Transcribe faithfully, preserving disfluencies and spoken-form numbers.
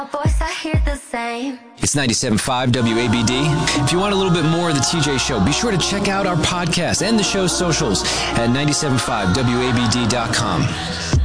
Voice, I hear the same. It's ninety-seven point five W A B D. If you want a little bit more of the T J Show, be sure to check out our podcast and the show's socials at ninety-seven point five W A B D dot com.